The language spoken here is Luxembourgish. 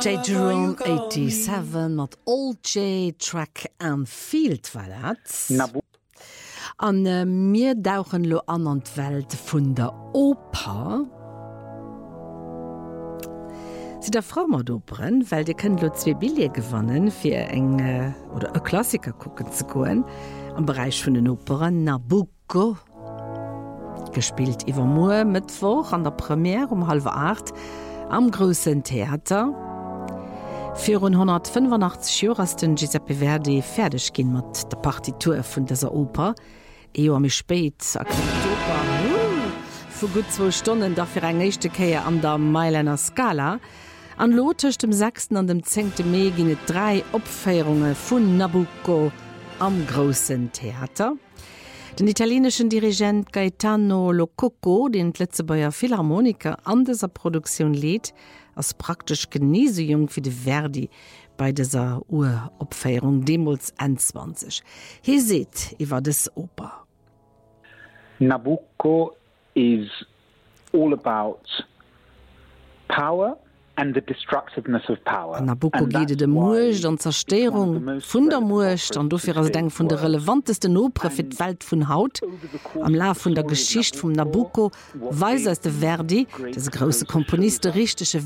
J. Jerome 87 mat Old J Track and Field war dat. An mir dauchen lo an d Welt vun der Oper. Si der Frau mat operen, weil de kënnt lo 2 Billier gewannen fir eng oder e Klassiker kucken ze goen am Bereich vun den Operen Nabucco. Gespielt iwwer Moe Mittwoch an der Premiere um 7:30 am Grossen Theater. 485 Jahre ist den Giuseppe Verdi fertig gehen mit der Partitur von dieser Oper. Eher mich spät, sagt die Oper. Für gut 2 Stunden dafür eine nächste Kehr an der Mailänder Scala. An Lotisch dem 6. und dem 10. Mai gingen 3 Aufführungen von Nabucco am Grossen Theater. Den italienischen Dirigent Gaetano Lococo, den Letzebauer Philharmoniker an dieser Produktion lädt, als praktisch Genesung für die Verdi bei dieser Uraufführung Demos 21. Hier seht ihr das Oper. Nabucco is all about power and the destructiveness of power. Nabucco geht de Mucht an Zerstörung vun der Mucht an dofir as denk vun der relevantesten Oper fir d Welt vun Haut. Am La vun der Geschicht vum Nabucco weise es de Verdi, des grosse Komponist, de richtige